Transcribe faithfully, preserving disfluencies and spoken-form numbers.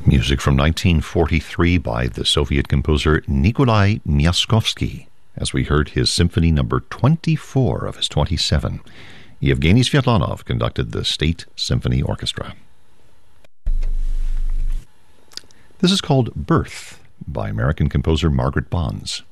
Music from nineteen forty-three by the Soviet composer Nikolai Myaskovsky, as we heard his Symphony Number twenty-four of his twenty-seven. Yevgeny Svetlanov conducted the State Symphony Orchestra. This is called Birth by American composer Margaret Bonds.